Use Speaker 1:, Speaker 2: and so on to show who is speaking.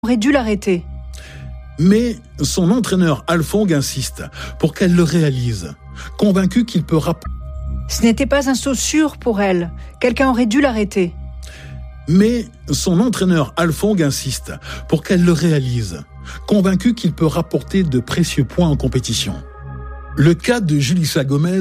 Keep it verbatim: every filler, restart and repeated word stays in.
Speaker 1: aurait dû l'arrêter.
Speaker 2: Mais son entraîneur Alphonse insiste pour qu'elle le réalise, convaincu qu'il peut rapporter.
Speaker 1: Ce n'était pas un saut sûr pour elle. Quelqu'un aurait dû l'arrêter.
Speaker 2: Mais son entraîneur Alphonse insiste pour qu'elle le réalise, convaincu qu'il peut rapporter de précieux points en compétition. Le cas de Julissa Gomez